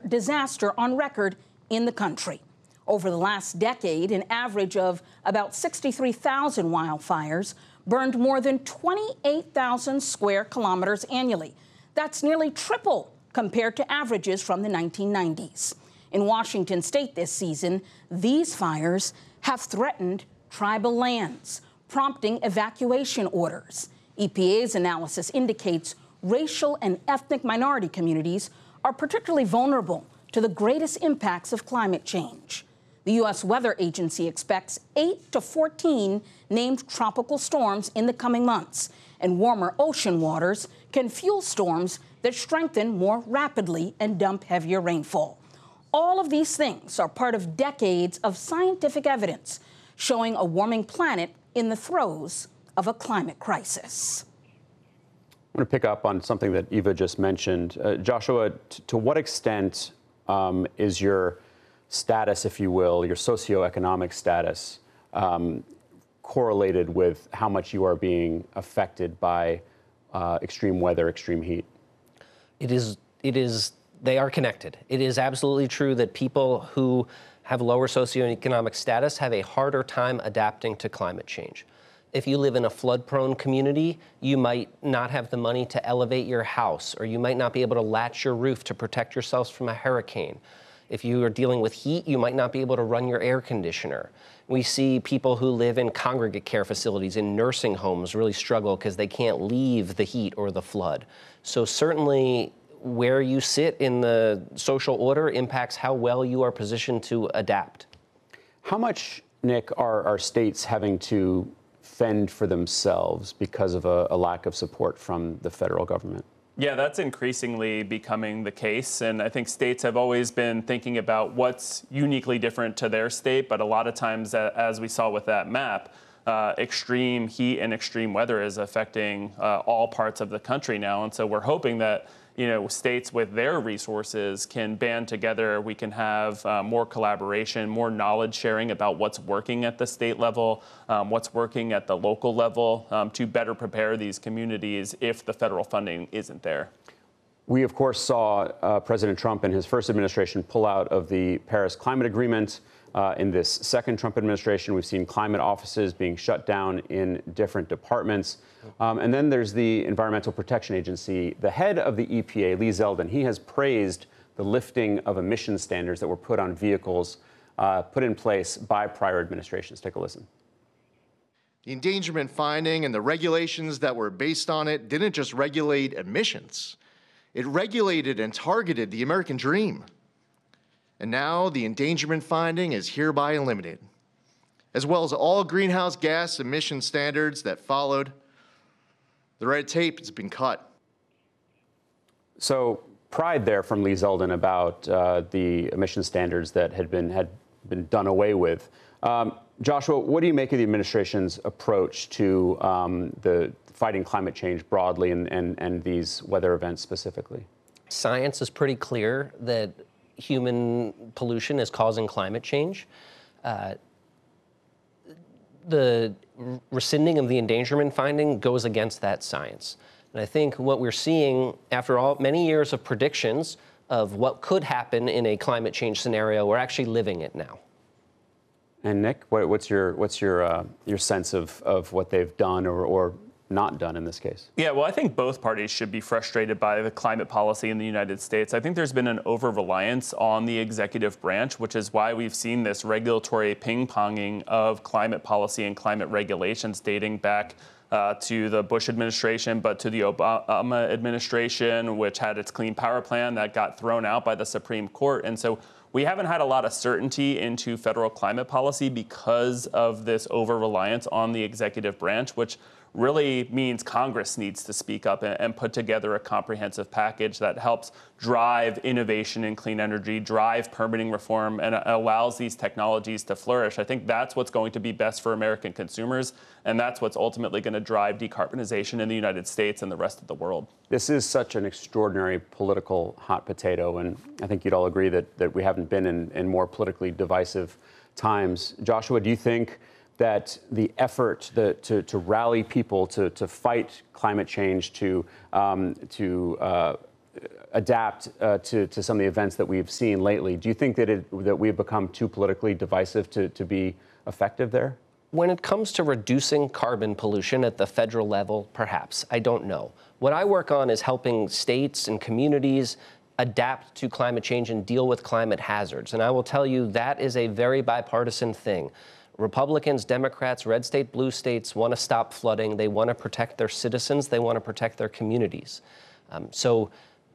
disaster on record in the country. Over the last decade, an average of about 63,000 wildfires burned more than 28,000 square kilometers annually. That's nearly triple compared to averages from the 1990s. In Washington state this season, these fires have threatened tribal lands, prompting evacuation orders. EPA's analysis indicates racial and ethnic minority communities are particularly vulnerable to the greatest impacts of climate change. The U.S. Weather Agency expects 8 to 14 named tropical storms in the coming months, and warmer ocean waters can fuel storms that strengthen more rapidly and dump heavier rainfall. All of these things are part of decades of scientific evidence showing a warming planet in the throes of a climate crisis. I want to pick up on something that Eva just mentioned. Joshua, to what extent is your status, if you will, your socioeconomic status, correlated with how much you are being affected by extreme weather, extreme heat? It is, they are connected. It is absolutely true that people who have lower socioeconomic status have a harder time adapting to climate change. If you live in a flood-prone community, you might not have the money to elevate your house, or you might not be able to latch your roof to protect yourselves from a hurricane. If you are dealing with heat, you might not be able to run your air conditioner. We see people who live in congregate care facilities, in nursing homes, really struggle because they can't leave the heat or the flood. So certainly where you sit in the social order impacts how well you are positioned to adapt. How much, Nick, are states having to fend for themselves because of a lack of support from the federal government? Yeah, that's increasingly becoming the case. And I think states have always been thinking about what's uniquely different to their state. But a lot of times, as we saw with that map, extreme heat and extreme weather is affecting all parts of the country now. And so we're hoping that states with their resources can band together. We can have more collaboration, more knowledge sharing about what's working at the state level, what's working at the local level to better prepare these communities if the federal funding isn't there. We, of course, saw President Trump and his first administration pull out of the Paris Climate Agreement. In this second Trump administration, we've seen climate offices being shut down in different departments. And then there's the Environmental Protection Agency. The head of the EPA, Lee Zeldin, he has praised the lifting of emission standards that were put on vehicles put in place by prior administrations. Take a listen. The endangerment finding and the regulations that were based on it didn't just regulate emissions. It regulated and targeted the American dream. And now the endangerment finding is hereby eliminated, as well as all greenhouse gas emission standards that followed. The red tape has been cut. So pride there from Lee Zeldin about the emission standards that had been done away with. Joshua, what do you make of the administration's approach to the fighting climate change broadly and these weather events specifically? Science is pretty clear that human pollution is causing climate change. The rescinding of the endangerment finding goes against that science. And I think what we're seeing after many years of predictions of what could happen in a climate change scenario, we're actually living it now. And Nick, what's your sense of what they've done or not done in this case? Yeah, well, I think both parties should be frustrated by the climate policy in the United States. I think there's been an over-reliance on the executive branch, which is why we've seen this regulatory ping-ponging of climate policy and climate regulations dating back to the Bush administration, but to the Obama administration, which had its Clean Power Plan that got thrown out by the Supreme Court. And so we haven't had a lot of certainty into federal climate policy because of this over-reliance on the executive branch, which really means Congress needs to speak up and put together a comprehensive package that helps drive innovation in clean energy, drive permitting reform, and allows these technologies to flourish. I think that's what's going to be best for American consumers, and that's what's ultimately going to drive decarbonization in the United States and the rest of the world. This is such an extraordinary political hot potato, and I think you'd all agree that we haven't been in more politically divisive times. Joshua, do you think that the effort to rally people to fight climate change, to adapt to some of the events that we've seen lately. Do you think that we've become too politically divisive to be effective there? When it comes to reducing carbon pollution at the federal level, perhaps. I don't know. What I work on is helping states and communities adapt to climate change and deal with climate hazards. And I will tell you that is a very bipartisan thing. Republicans, Democrats, red state, blue states want to stop flooding. They want to protect their citizens. They want to protect their communities. So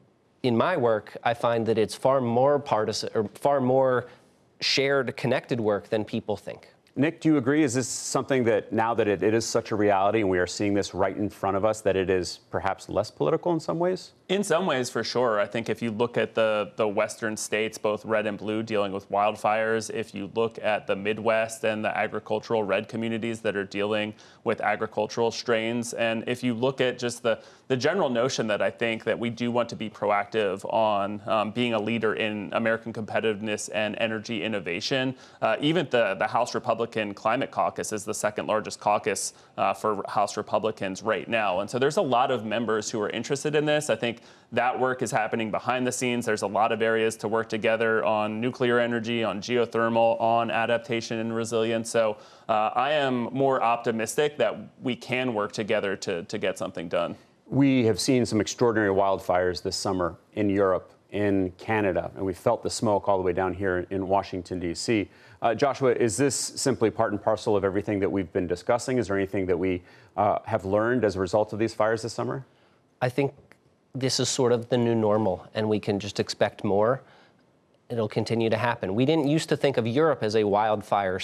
in my work, I find that it's far more partisan or far more shared, connected work than people think. Nick, do you agree? Is this something that now that it is such a reality and we are seeing this right in front of us, that it is perhaps less political in some ways? In some ways, for sure. I think if you look at the western states, both red and blue, dealing with wildfires, if you look at the Midwest and the agricultural red communities that are dealing with agricultural strains, and if you look at just the general notion that I think that we do want to be proactive on being a leader in American competitiveness and energy innovation, even the House Republican Climate Caucus is the second largest caucus for House Republicans right now. And so there's a lot of members who are interested in this. I think that work is happening behind the scenes. There's a lot of areas to work together on nuclear energy, on geothermal, on adaptation and resilience. So I am more optimistic that we can work together to get something done. We have seen some extraordinary wildfires this summer in Europe, in Canada, and we felt the smoke all the way down here in Washington, D.C. Joshua, is this simply part and parcel of everything that we've been discussing? Is there anything that we have learned as a result of these fires this summer? I think this is sort of the new normal, and we can just expect more. It'll continue to happen. We didn't used to think of Europe as a wildfire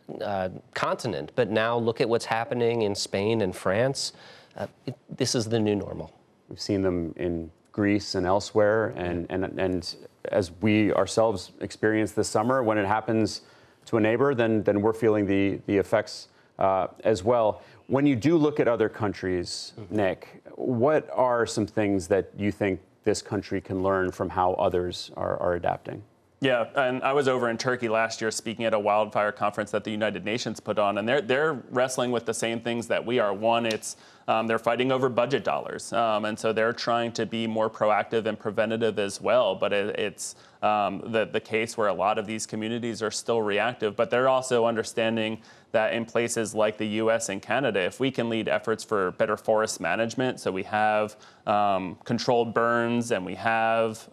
continent, but now look at what's happening in Spain and France. This is the new normal. We've seen them in Greece and elsewhere, and as we ourselves experience this summer, when it happens to a neighbor, then we're feeling the effects as well. When you do look at other countries, Nick, what are some things that you think this country can learn from how others are adapting? Yeah, and I was over in Turkey last year speaking at a wildfire conference that the United Nations put on, and they're wrestling with the same things that we are. One, it's they're fighting over budget dollars, and so they're trying to be more proactive and preventative as well. But it's the case where a lot of these communities are still reactive, but they're also understanding that in places like the U.S. and Canada, if we can lead efforts for better forest management, so we have controlled burns and we have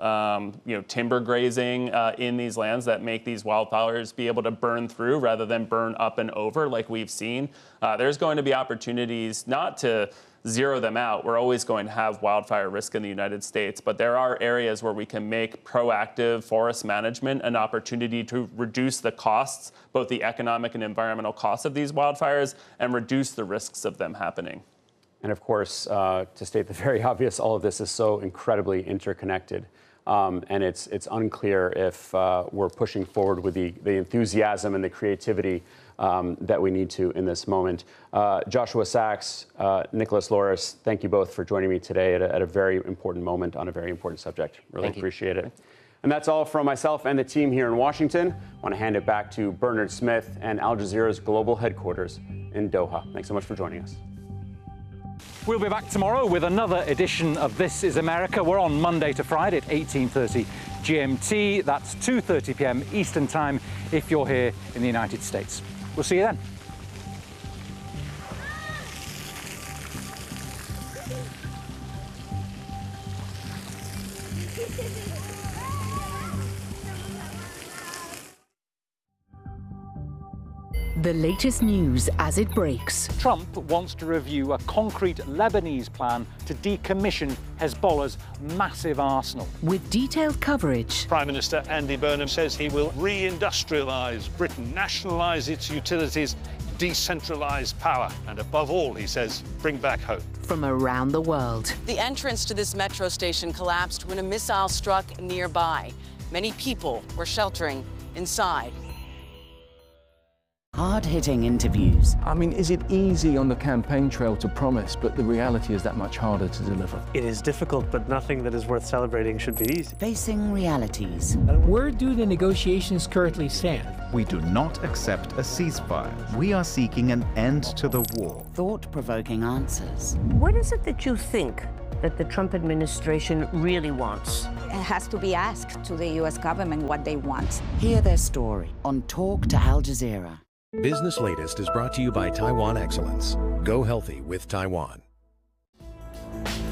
timber grazing in these lands that make these wildfires be able to burn through rather than burn up and over like we've seen, there's going to be opportunities not to zero them out. We're always going to have wildfire risk in the United States, but there are areas where we can make proactive forest management an opportunity to reduce the costs, both the economic and environmental costs of these wildfires, and reduce the risks of them happening. And of course, to state the very obvious, all of this is so incredibly interconnected. And it's unclear if we're pushing forward with the enthusiasm and the creativity that we need to in this moment. Joshua Sachs, Nicholas Loris, thank you both for joining me today at a very important moment on a very important subject. Really appreciate it. And that's all from myself and the team here in Washington. I want to hand it back to Bernard Smith and Al Jazeera's global headquarters in Doha. Thanks so much for joining us. We'll be back tomorrow with another edition of This is America. We're on Monday to Friday at 18:30 GMT. That's 2:30 p.m. Eastern Time if you're here in the United States. We'll see you then. The latest news as it breaks. Trump wants to review a concrete Lebanese plan to decommission Hezbollah's massive arsenal. With detailed coverage. Prime Minister Andy Burnham says he will re-industrialise Britain, nationalise its utilities, decentralise power, and above all, he says, bring back hope. From around the world. The entrance to this metro station collapsed when a missile struck nearby. Many people were sheltering inside. Hard-hitting interviews. I mean, is it easy on the campaign trail to promise, but the reality is that much harder to deliver? It is difficult, but nothing that is worth celebrating should be easy. Facing realities. Where do the negotiations currently stand? We do not accept a ceasefire. We are seeking an end to the war. Thought-provoking answers. What is it that you think that the Trump administration really wants. It has to be asked to the U.S. government what they want. Hear their story on Talk to Al Jazeera. Business Latest is brought to you by Taiwan Excellence. Go healthy with Taiwan.